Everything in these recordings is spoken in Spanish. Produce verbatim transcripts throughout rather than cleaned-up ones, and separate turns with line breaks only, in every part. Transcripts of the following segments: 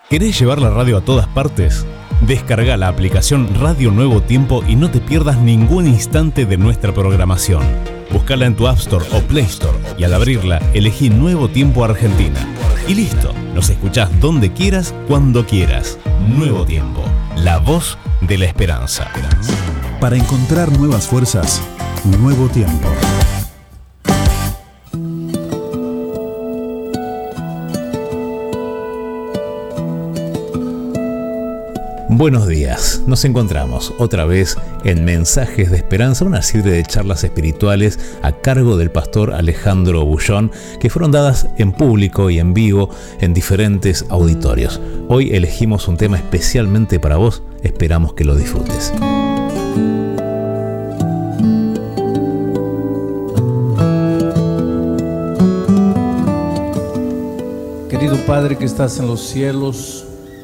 ¿Querés llevar la radio a todas partes? Descarga la aplicación Radio Nuevo Tiempo y no te pierdas ningún instante de nuestra programación. Búscala en tu App Store o Play Store y al abrirla elegí Nuevo Tiempo Argentina. Y listo, nos escuchás donde quieras, cuando quieras. Nuevo Tiempo, la voz de la esperanza.
Para encontrar nuevas fuerzas, Nuevo Tiempo.
Buenos días, nos encontramos otra vez en Mensajes de Esperanza, una serie de charlas espirituales a cargo del pastor Alejandro Bullón, que fueron dadas en público y en vivo en diferentes auditorios. Hoy elegimos un tema especialmente para vos, esperamos que lo disfrutes.
Querido Padre que estás en los cielos,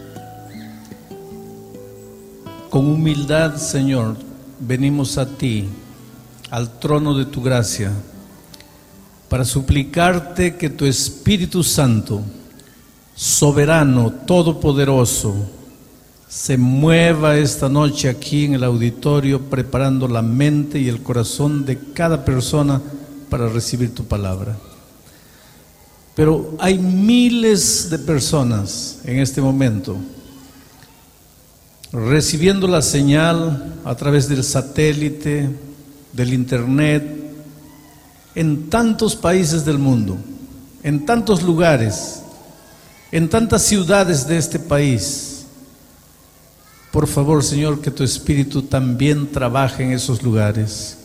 con humildad, Señor, venimos a ti, al trono de tu gracia, para suplicarte que tu Espíritu Santo, soberano, todopoderoso, se mueva esta noche aquí en el auditorio, preparando la mente y el corazón de cada persona para recibir tu palabra. Pero hay miles de personas en este momento recibiendo la señal a través del satélite, del internet, en tantos países del mundo, en tantos lugares, en tantas ciudades de este país. Por favor, Señor, que tu Espíritu también trabaje en esos lugares,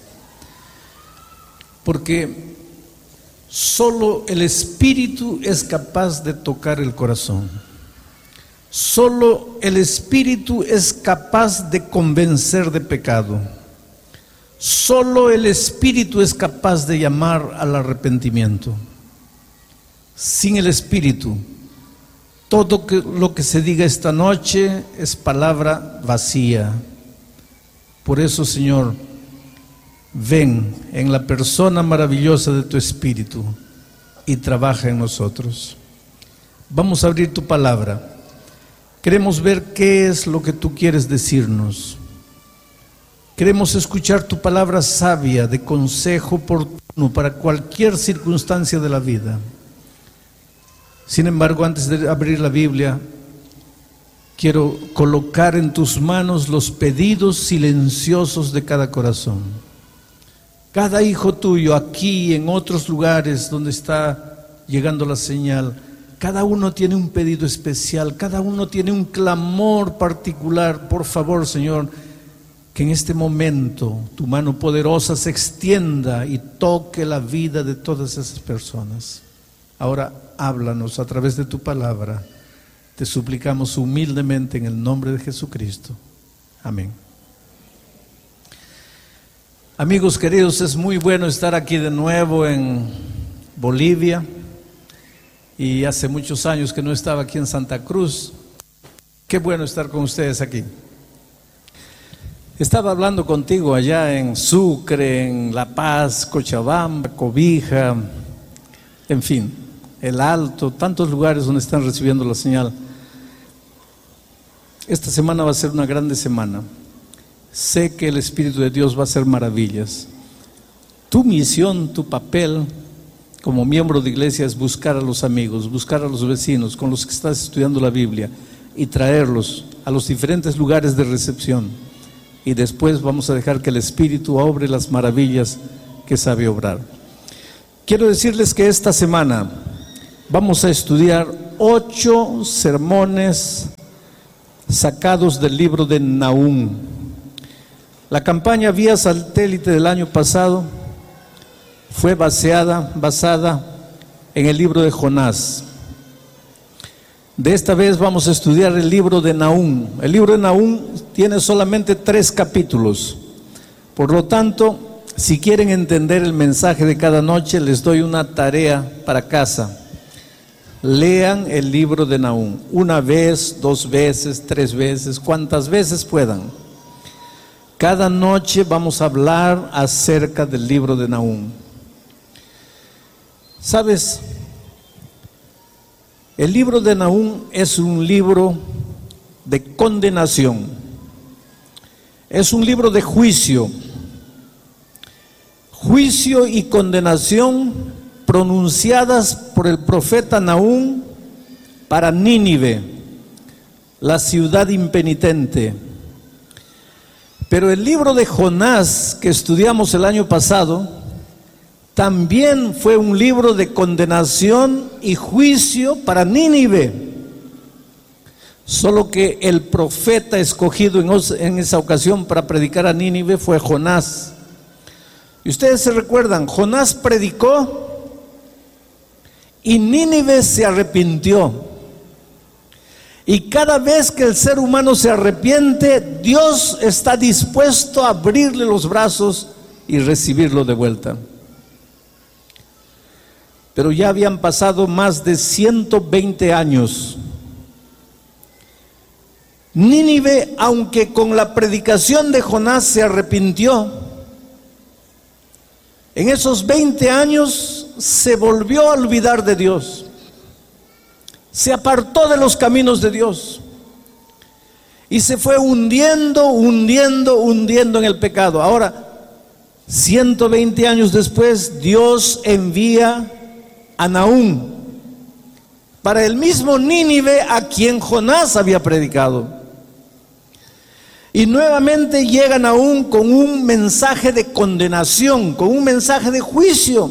porque solo el Espíritu es capaz de tocar el corazón. Solo el Espíritu es capaz de convencer de pecado. Solo el Espíritu es capaz de llamar al arrepentimiento. Sin el Espíritu, todo lo que se diga esta noche es palabra vacía. Por eso, Señor, ven en la persona maravillosa de tu Espíritu y trabaja en nosotros. Vamos a abrir tu palabra. Queremos ver qué es lo que tú quieres decirnos. Queremos escuchar tu palabra sabia, de consejo oportuno para cualquier circunstancia de la vida. Sin embargo, antes de abrir la Biblia, quiero colocar en tus manos los pedidos silenciosos de cada corazón. Cada hijo tuyo aquí y en otros lugares donde está llegando la señal, cada uno tiene un pedido especial, cada uno tiene un clamor particular. Por favor, Señor, que en este momento tu mano poderosa se extienda y toque la vida de todas esas personas. Ahora háblanos a través de tu palabra. Te suplicamos humildemente en el nombre de Jesucristo. Amén. Amigos queridos, es muy bueno estar aquí de nuevo en Bolivia. Y hace muchos años que no estaba aquí en Santa Cruz. Qué bueno estar con ustedes aquí. Estaba hablando contigo allá en Sucre, en La Paz, Cochabamba, Cobija, en fin, El Alto, tantos lugares donde están recibiendo la señal. Esta semana va a ser una grande semana. Sé que el Espíritu de Dios va a hacer maravillas. Tu misión, tu papel como miembro de iglesia es buscar a los amigos, buscar a los vecinos con los que estás estudiando la Biblia y traerlos a los diferentes lugares de recepción. Y después vamos a dejar que el Espíritu obre las maravillas que sabe obrar. Quiero decirles que esta semana vamos a estudiar ocho sermones sacados del libro de Nahum. La campaña vía satélite del año pasado fue baseada, basada en el libro de Jonás. De esta vez vamos a estudiar el libro de Nahum. El libro de Nahum tiene solamente tres capítulos. Por lo tanto, si quieren entender el mensaje de cada noche, les doy una tarea para casa. Lean el libro de Nahum una vez, dos veces, tres veces, cuantas veces puedan. Cada noche vamos a hablar acerca del libro de Nahum. ¿Sabes? El libro de Nahum es un libro de condenación, es un libro de juicio, juicio y condenación pronunciadas por el profeta Nahum para Nínive, la ciudad impenitente. Pero el libro de Jonás, que estudiamos el año pasado, también fue un libro de condenación y juicio para Nínive. Solo que el profeta escogido en esa ocasión para predicar a Nínive fue Jonás. Y ustedes se recuerdan, Jonás predicó y Nínive se arrepintió. Y cada vez que el ser humano se arrepiente, Dios está dispuesto a abrirle los brazos y recibirlo de vuelta. Pero ya habían pasado más de ciento veinte años. Nínive, aunque con la predicación de Jonás se arrepintió, en esos veinte años se volvió a olvidar de Dios. Se apartó de los caminos de Dios y se fue hundiendo, hundiendo, hundiendo en el pecado. Ahora, ciento veinte años después, Dios envía a Nahum para el mismo Nínive a quien Jonás había predicado. Y nuevamente llega Nahum con un mensaje de condenación, con un mensaje de juicio.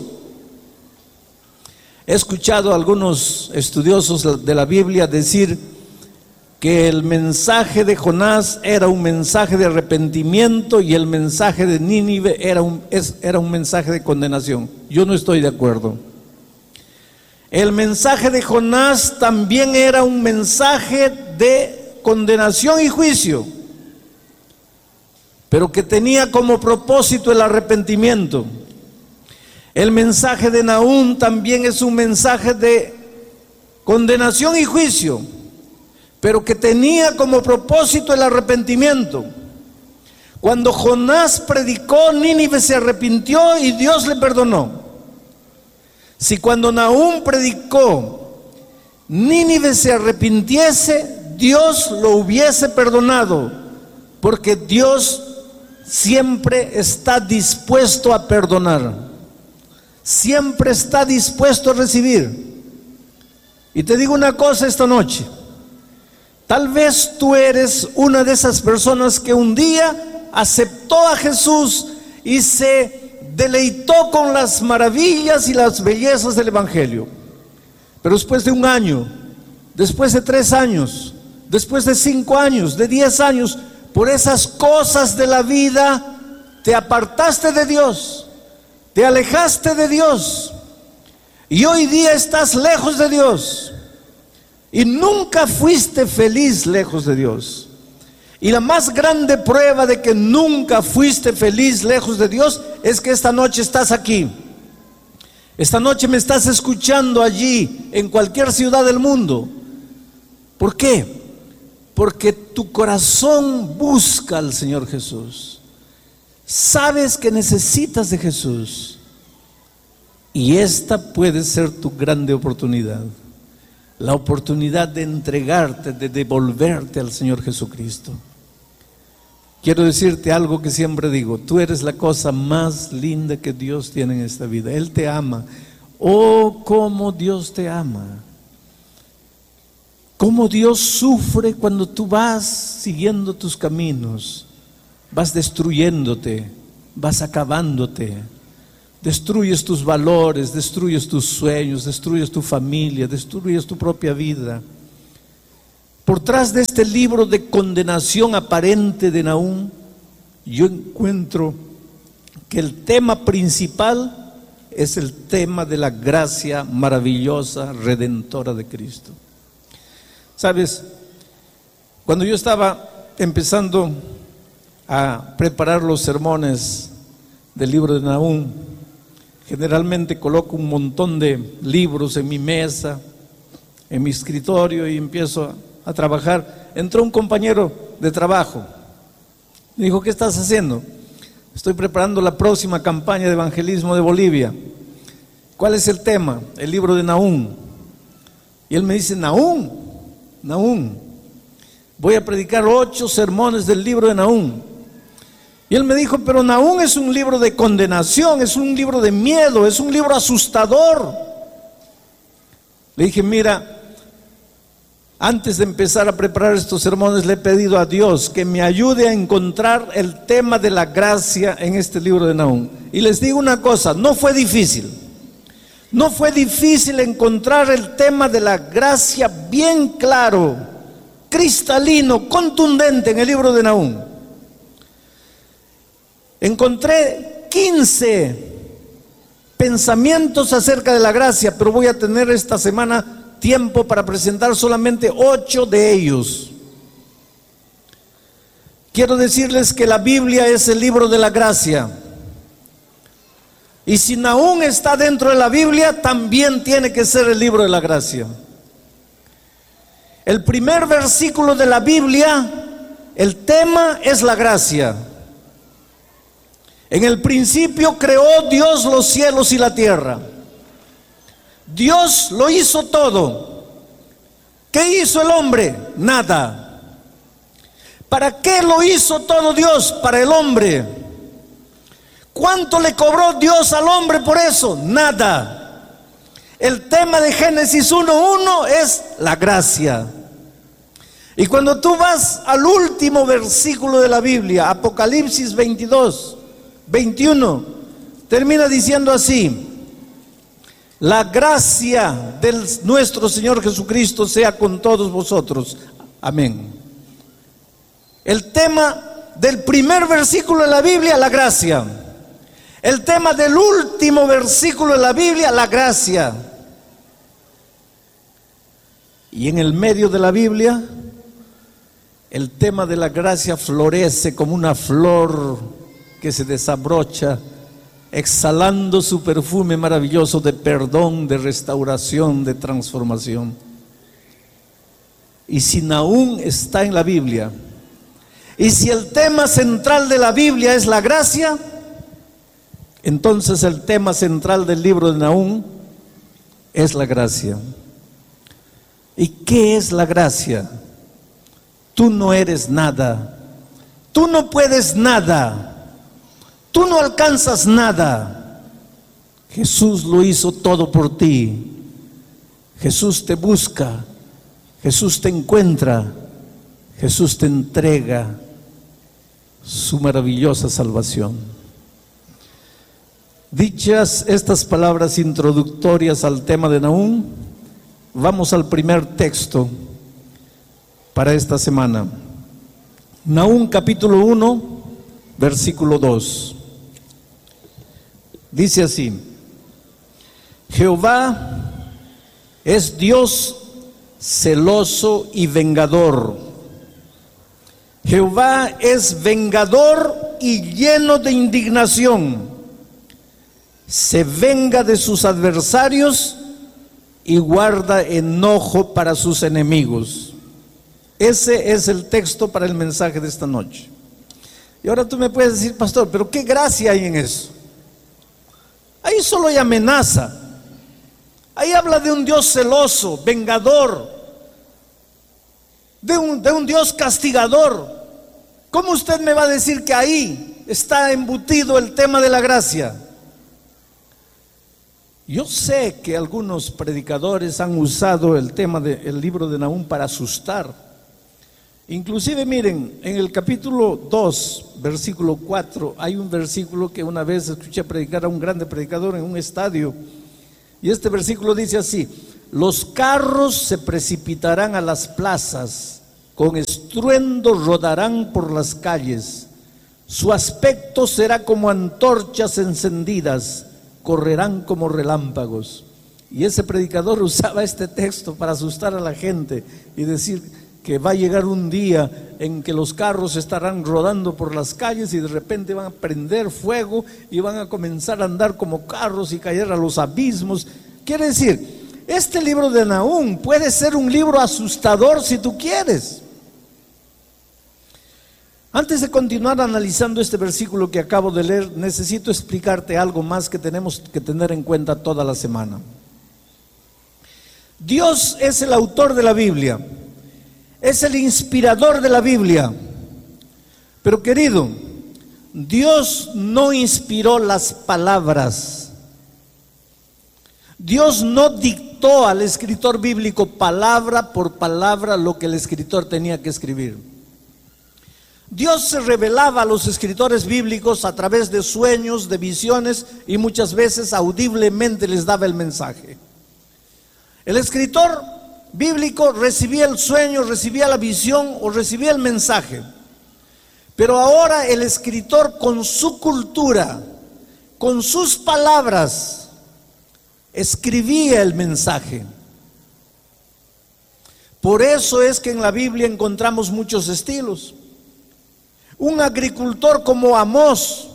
He escuchado a algunos estudiosos de la Biblia decir que el mensaje de Jonás era un mensaje de arrepentimiento y el mensaje de Nínive era un, es, era un mensaje de condenación. Yo no estoy de acuerdo. El mensaje de Jonás también era un mensaje de condenación y juicio, pero que tenía como propósito el arrepentimiento. El mensaje de Nahum también es un mensaje de condenación y juicio, pero que tenía como propósito el arrepentimiento. Cuando Jonás predicó, Nínive se arrepintió y Dios le perdonó. Si cuando Nahum predicó, Nínive se arrepintiese, Dios lo hubiese perdonado, porque Dios siempre está dispuesto a perdonar, siempre está dispuesto a recibir. Y te digo una cosa esta noche, tal vez tú eres una de esas personas que un día aceptó a Jesús y se deleitó con las maravillas y las bellezas del Evangelio, pero después de un año, después de tres años, después de cinco años, de diez años, por esas cosas de la vida, te apartaste de Dios, te alejaste de Dios, y hoy día estás lejos de Dios, y nunca fuiste feliz lejos de Dios. Y la más grande prueba de que nunca fuiste feliz lejos de Dios es que esta noche estás aquí. Esta noche me estás escuchando allí, en cualquier ciudad del mundo. ¿Por qué? Porque tu corazón busca al Señor Jesús. Sabes que necesitas de Jesús. Y esta puede ser tu grande oportunidad. La oportunidad de entregarte, de devolverte al Señor Jesucristo. Quiero decirte algo que siempre digo: tú eres la cosa más linda que Dios tiene en esta vida. Él te ama. Oh, cómo Dios te ama. Cómo Dios sufre cuando tú vas siguiendo tus caminos, vas destruyéndote, vas acabándote. Destruyes tus valores, destruyes tus sueños, destruyes tu familia, destruyes tu propia vida. Por tras de este libro de condenación aparente de Nahum, yo encuentro que el tema principal es el tema de la gracia maravillosa, redentora de Cristo. Sabes, cuando yo estaba empezando a preparar los sermones del libro de Nahum, generalmente coloco un montón de libros en mi mesa, en mi escritorio, y empiezo a, a trabajar. Entró un compañero de trabajo, me dijo: ¿qué estás haciendo? Estoy preparando la próxima campaña de evangelismo de Bolivia. ¿Cuál es el tema? El libro de Nahum. Y él me dice, Nahum, Nahum, voy a predicar ocho sermones del libro de Nahum. Y él me dijo, pero Nahum es un libro de condenación, es un libro de miedo, es un libro asustador. Le dije, mira, antes de empezar a preparar estos sermones le he pedido a Dios que me ayude a encontrar el tema de la gracia en este libro de Nahum. Y les digo una cosa, no fue difícil. No fue difícil encontrar el tema de la gracia bien claro, cristalino, contundente en el libro de Nahum. Encontré quince pensamientos acerca de la gracia, pero voy a tener esta semana tiempo para presentar solamente ocho de ellos. Quiero decirles que la Biblia es el libro de la gracia. Y si Nahum está dentro de la Biblia, también tiene que ser el libro de la gracia. El primer versículo de la Biblia, el tema es la gracia. En el principio creó Dios los cielos y la tierra. Dios lo hizo todo. ¿Qué hizo el hombre? Nada. ¿Para qué lo hizo todo Dios? Para el hombre. ¿Cuánto le cobró Dios al hombre por eso? Nada. El tema de Génesis uno uno es la gracia. Y cuando tú vas al último versículo de la Biblia, Apocalipsis veintidós, veintiuno, termina diciendo así: la gracia de nuestro Señor Jesucristo sea con todos vosotros. Amén. El tema del primer versículo de la Biblia, la gracia. El tema del último versículo de la Biblia, la gracia. Y en el medio de la Biblia, el tema de la gracia florece como una flor que se desabrocha, exhalando su perfume maravilloso de perdón, de restauración, de transformación. Y si Nahum está en la Biblia, y si el tema central de la Biblia es la gracia, entonces el tema central del libro de Nahum es la gracia. ¿Y qué es la gracia? Tú no eres nada, tú no puedes nada, tú no alcanzas nada. Jesús lo hizo todo por ti. Jesús te busca, Jesús te encuentra, Jesús te entrega su maravillosa salvación. Dichas estas palabras introductorias al tema de Nahum, vamos al primer texto para esta semana. Nahum capítulo uno, versículo dos. Dice así: Jehová es Dios celoso y vengador. Jehová es vengador y lleno de indignación. Se venga de sus adversarios y guarda enojo para sus enemigos. Ese es el texto para el mensaje de esta noche. Y ahora tú me puedes decir, pastor, pero ¿qué gracia hay en eso? Ahí solo hay amenaza. Ahí habla de un Dios celoso, vengador, de un, de un Dios castigador. ¿Cómo usted me va a decir que ahí está embutido el tema de la gracia? Yo sé que algunos predicadores han usado el tema del libro de Nahum para asustar. Inclusive miren, en el capítulo dos, versículo cuatro, hay un versículo que una vez escuché predicar a un grande predicador en un estadio. Y este versículo dice así: los carros se precipitarán a las plazas, con estruendo rodarán por las calles. Su aspecto será como antorchas encendidas, correrán como relámpagos. Y ese predicador usaba este texto para asustar a la gente y decir que va a llegar un día en que los carros estarán rodando por las calles y de repente van a prender fuego y van a comenzar a andar como carros y caer a los abismos. Quiere decir, este libro de Nahum puede ser un libro asustador si tú quieres. Antes de continuar analizando este versículo que acabo de leer, necesito explicarte algo más que tenemos que tener en cuenta toda la semana. Dios es el autor de la Biblia, es el inspirador de la Biblia. Pero querido, Dios no inspiró las palabras. Dios no dictó al escritor bíblico palabra por palabra lo que el escritor tenía que escribir. Dios se revelaba a los escritores bíblicos a través de sueños, de visiones, y muchas veces audiblemente les daba el mensaje. El escritor bíblico recibía el sueño, recibía la visión o recibía el mensaje. Pero ahora el escritor, con su cultura, con sus palabras, escribía el mensaje. Por eso es que en la Biblia encontramos muchos estilos. Un agricultor como Amós,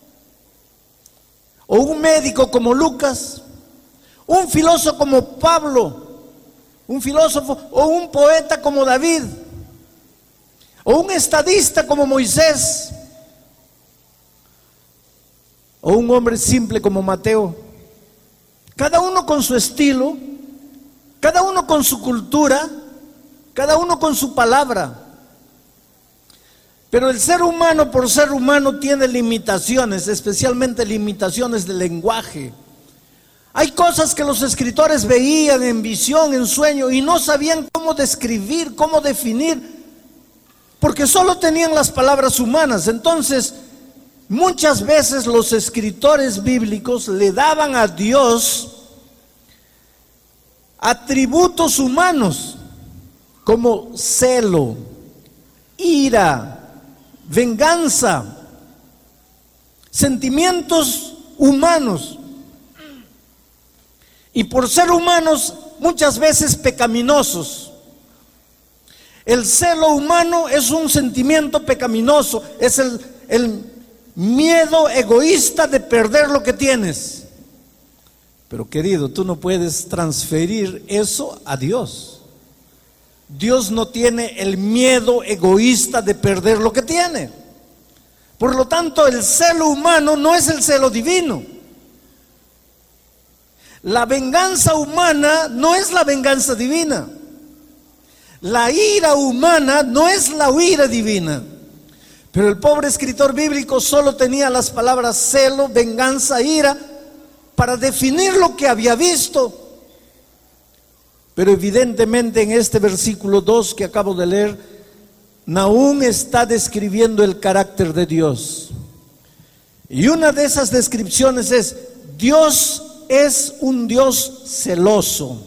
o un médico como Lucas, un filósofo como Pablo, un filósofo o un poeta como David, o un estadista como Moisés, o un hombre simple como Mateo. Cada uno con su estilo, cada uno con su cultura, cada uno con su palabra. Pero el ser humano, por ser humano, tiene limitaciones, especialmente limitaciones de lenguaje. Hay cosas que los escritores veían en visión, en sueño, y no sabían cómo describir, cómo definir, porque solo tenían las palabras humanas. Entonces, muchas veces los escritores bíblicos le daban a Dios atributos humanos, como celo, ira, venganza, sentimientos humanos. Y por ser humanos, muchas veces pecaminosos. El celo humano es un sentimiento pecaminoso, es el, el miedo egoísta de perder lo que tienes. Pero querido, tú no puedes transferir eso a Dios. Dios no tiene el miedo egoísta de perder lo que tiene. Por lo tanto, el celo humano no es el celo divino. La venganza humana no es la venganza divina. La ira humana no es la ira divina. Pero el pobre escritor bíblico solo tenía las palabras celo, venganza, ira para definir lo que había visto. Pero evidentemente en este versículo dos que acabo de leer, Nahum está describiendo el carácter de Dios. Y una de esas descripciones es: Dios es un Dios celoso.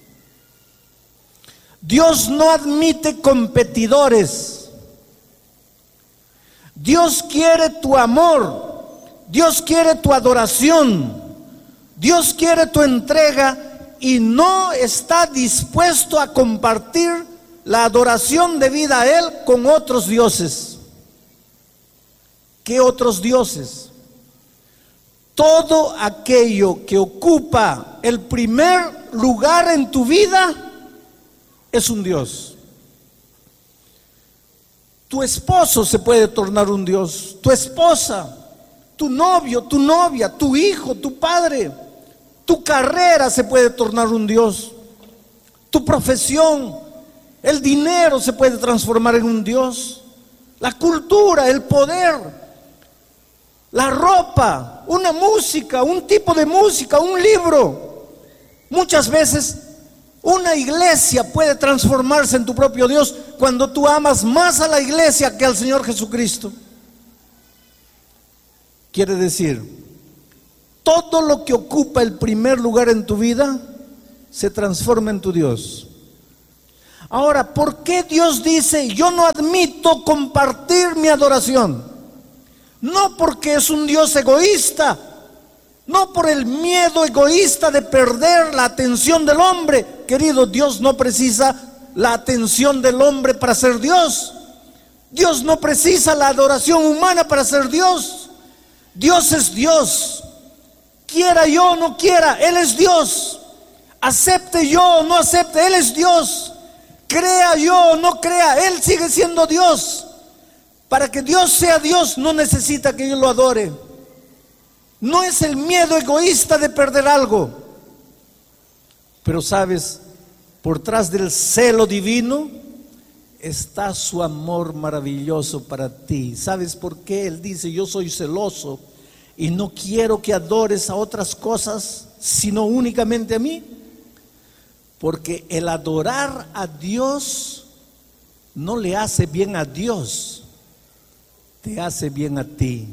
Dios no admite competidores. Dios quiere tu amor. Dios quiere tu adoración. Dios quiere tu entrega. Y no está dispuesto a compartir la adoración debida a Él con otros dioses. ¿Qué otros dioses? Todo aquello que ocupa el primer lugar en tu vida es un Dios. Tu esposo se puede tornar un Dios, tu esposa, tu novio, tu novia, tu hijo, tu padre. Tu carrera se puede tornar un Dios. Tu profesión, el dinero se puede transformar en un Dios. La cultura, el poder, la ropa, una música, un tipo de música, un libro. Muchas veces una iglesia puede transformarse en tu propio Dios cuando tú amas más a la iglesia que al Señor Jesucristo. Quiere decir, todo lo que ocupa el primer lugar en tu vida se transforma en tu Dios. Ahora, ¿por qué Dios dice: yo no admito compartir mi adoración? No porque es un Dios egoísta, no por el miedo egoísta de perder la atención del hombre. Querido, Dios no precisa la atención del hombre para ser Dios. Dios no precisa la adoración humana para ser Dios. Dios es Dios. Quiera yo o no quiera, Él es Dios. Acepte yo o no acepte, Él es Dios. Crea yo o no crea, Él sigue siendo Dios. Para que Dios sea Dios, no necesita que yo lo adore. No es el miedo egoísta de perder algo. Pero sabes, por tras del celo divino, está su amor maravilloso para ti. ¿Sabes por qué? Él dice, yo soy celoso y no quiero que adores a otras cosas, sino únicamente a mí. Porque el adorar a Dios no le hace bien a Dios, te hace bien a ti.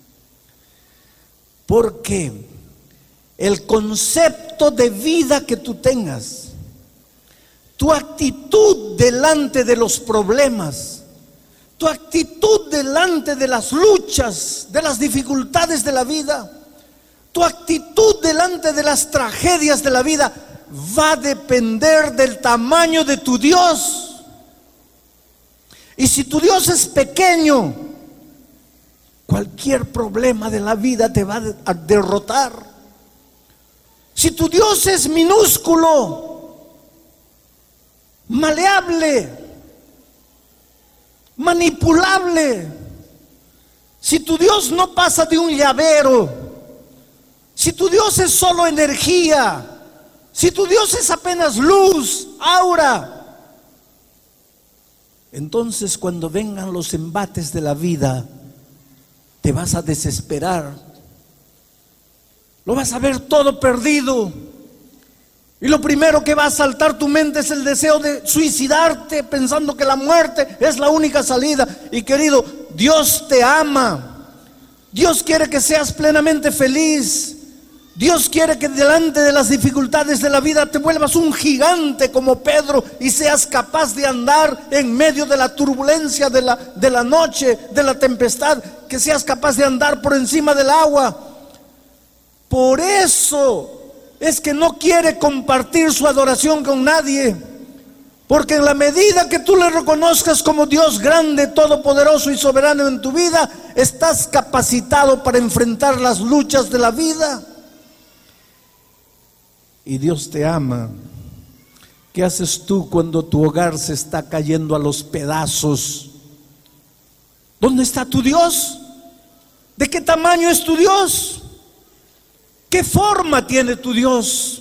Porque el concepto de vida que tú tengas, tu actitud delante de los problemas, tu actitud delante de las luchas, de las dificultades de la vida, tu actitud delante de las tragedias de la vida, va a depender del tamaño de tu Dios. Y si tu Dios es pequeño, cualquier problema de la vida te va a derrotar. Si tu Dios es minúsculo, maleable, manipulable, si tu Dios no pasa de un llavero, si tu Dios es solo energía, si tu Dios es apenas luz, aura, entonces cuando vengan los embates de la vida, te vas a desesperar, lo vas a ver todo perdido, y lo primero que va a saltar tu mente es el deseo de suicidarte, pensando que la muerte es la única salida. Y querido, Dios te ama, Dios quiere que seas plenamente feliz, Dios quiere que delante de las dificultades de la vida te vuelvas un gigante como Pedro y seas capaz de andar en medio de la turbulencia de la, de la noche, de la tempestad, que seas capaz de andar por encima del agua. Por eso es que no quiere compartir su adoración con nadie, porque en la medida que tú le reconozcas como Dios grande, todopoderoso y soberano en tu vida, estás capacitado para enfrentar las luchas de la vida. Y Dios te ama. ¿Qué haces tú cuando tu hogar se está cayendo a los pedazos? ¿Dónde está tu Dios? ¿De qué tamaño es tu Dios? ¿Qué forma tiene tu Dios?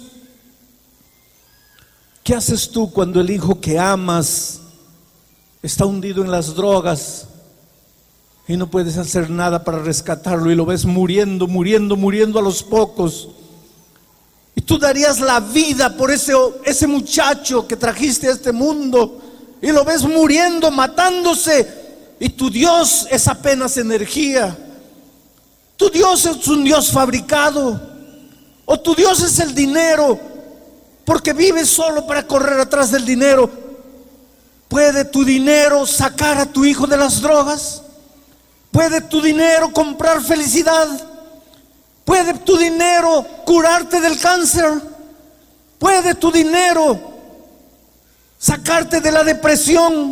¿Qué haces tú cuando el hijo que amas está hundido en las drogas y no puedes hacer nada para rescatarlo y lo ves muriendo, muriendo, muriendo a los pocos? Y tú darías la vida por ese, ese muchacho que trajiste a este mundo y lo ves muriendo, matándose, y tu Dios es apenas energía. Tu Dios es un Dios fabricado, o tu Dios es el dinero, porque vives solo para correr atrás del dinero. ¿Puede tu dinero sacar a tu hijo de las drogas? ¿Puede tu dinero comprar felicidad? ¿Puede tu dinero curarte del cáncer? ¿Puede tu dinero sacarte de la depresión?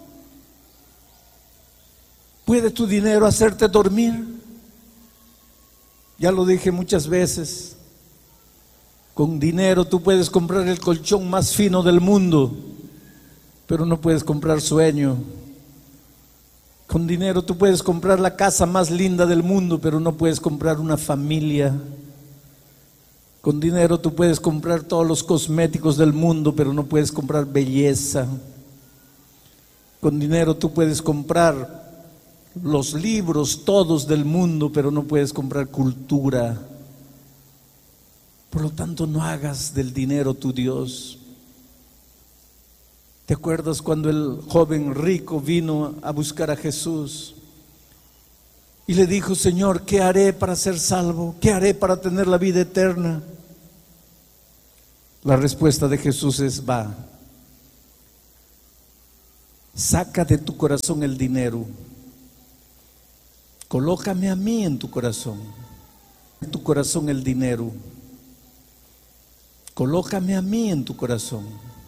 ¿Puede tu dinero hacerte dormir? Ya lo dije muchas veces, con dinero tú puedes comprar el colchón más fino del mundo, pero no puedes comprar sueño. Con dinero tú puedes comprar la casa más linda del mundo, pero no puedes comprar una familia. Con dinero tú puedes comprar todos los cosméticos del mundo, pero no puedes comprar belleza. Con dinero tú puedes comprar los libros todos del mundo, pero no puedes comprar cultura. Por lo tanto, no hagas del dinero tu Dios. ¿Te acuerdas cuando el joven rico vino a buscar a Jesús y le dijo: Señor, ¿qué haré para ser salvo? ¿Qué haré para tener la vida eterna? La respuesta de Jesús es: va, saca de tu corazón el dinero, colócame a mí en tu corazón, en tu corazón el dinero, colócame a mí en tu corazón.